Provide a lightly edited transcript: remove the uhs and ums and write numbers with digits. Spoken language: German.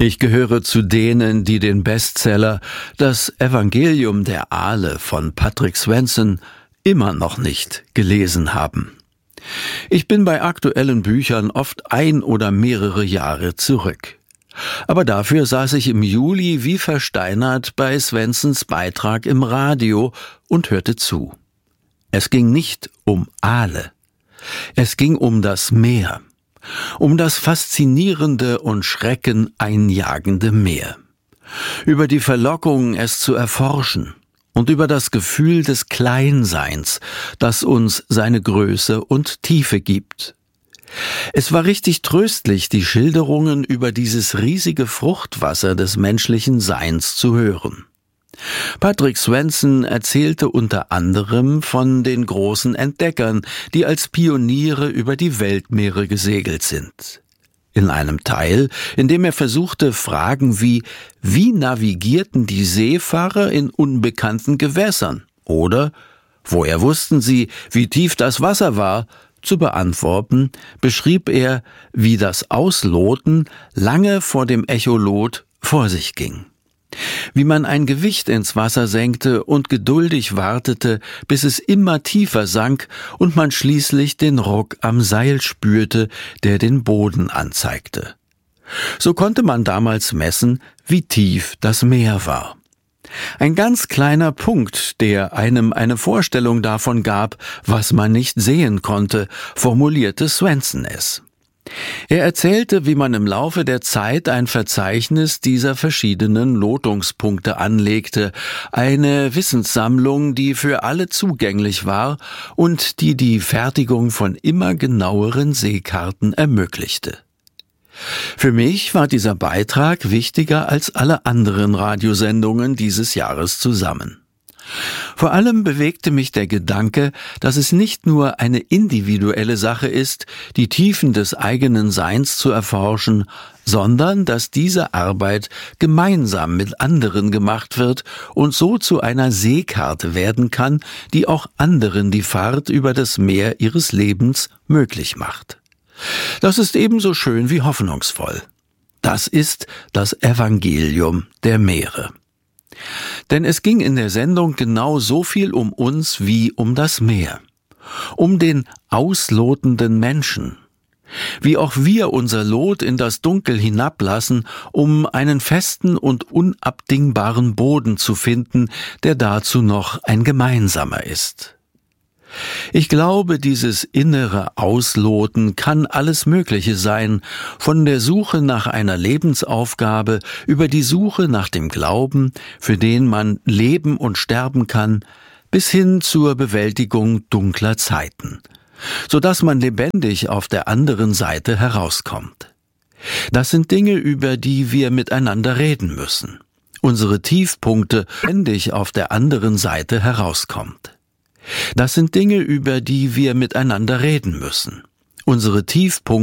Ich gehöre zu denen, die den Bestseller Das Evangelium der Aale von Patrick Swenson immer noch nicht gelesen haben. Ich bin bei aktuellen Büchern oft 1 oder mehrere Jahre zurück. Aber dafür saß ich im Juli wie versteinert bei Swensons Beitrag im Radio und hörte zu. Es ging nicht um Aale. Es ging um das Meer. Um das faszinierende und schreckeneinjagende Meer. Über die Verlockung, es zu erforschen und über das Gefühl des Kleinseins, das uns seine Größe und Tiefe gibt. Es war richtig tröstlich, die Schilderungen über dieses riesige Fruchtwasser des menschlichen Seins zu hören. Patrick Swenson erzählte unter anderem von den großen Entdeckern, die als Pioniere über die Weltmeere gesegelt sind. In einem Teil, in dem er versuchte, Fragen wie navigierten die Seefahrer in unbekannten Gewässern? Oder woher wussten sie, wie tief das Wasser war? Zu beantworten, beschrieb er, wie das Ausloten lange vor dem Echolot vor sich ging. Wie man ein Gewicht ins Wasser senkte und geduldig wartete, bis es immer tiefer sank und man schließlich den Ruck am Seil spürte, der den Boden anzeigte. So konnte man damals messen, wie tief das Meer war. Ein ganz kleiner Punkt, der einem eine Vorstellung davon gab, was man nicht sehen konnte, formulierte Swenson es. Er erzählte, wie man im Laufe der Zeit ein Verzeichnis dieser verschiedenen Lotungspunkte anlegte, eine Wissenssammlung, die für alle zugänglich war und die die Fertigung von immer genaueren Seekarten ermöglichte. Für mich war dieser Beitrag wichtiger als alle anderen Radiosendungen dieses Jahres zusammen. Vor allem bewegte mich der Gedanke, dass es nicht nur eine individuelle Sache ist, die Tiefen des eigenen Seins zu erforschen, sondern dass diese Arbeit gemeinsam mit anderen gemacht wird und so zu einer Seekarte werden kann, die auch anderen die Fahrt über das Meer ihres Lebens möglich macht. Das ist ebenso schön wie hoffnungsvoll. Das ist das Evangelium der Meere. Denn es ging in der Sendung genau so viel um uns wie um das Meer, um den auslotenden Menschen, wie auch wir unser Lot in das Dunkel hinablassen, um einen festen und unabdingbaren Boden zu finden, der dazu noch ein gemeinsamer ist. Ich glaube, dieses innere Ausloten kann alles Mögliche sein, von der Suche nach einer Lebensaufgabe über die Suche nach dem Glauben, für den man leben und sterben kann, bis hin zur Bewältigung dunkler Zeiten, sodass man lebendig auf der anderen Seite herauskommt. Das sind Dinge, über die wir miteinander reden müssen. Unsere Tiefpunkte lebendig auf der anderen Seite herauskommt. Das sind Dinge, über die wir miteinander reden müssen. Unsere Tiefpunkte